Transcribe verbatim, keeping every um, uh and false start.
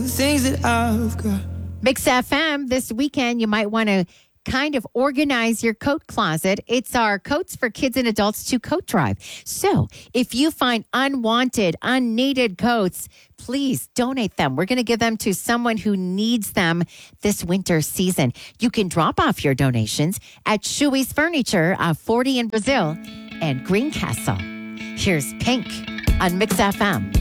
things that I've got. Mix F M, this weekend, you might want to kind of organize your coat closet. It's our Coats for Kids and Adults two coat drive. So if you find unwanted, unneeded coats, please donate them. We're going to give them to someone who needs them this winter season. You can drop off your donations at Shuey's Furniture, uh, forty in Brazil, and Greencastle. Here's Pink on Mix F M.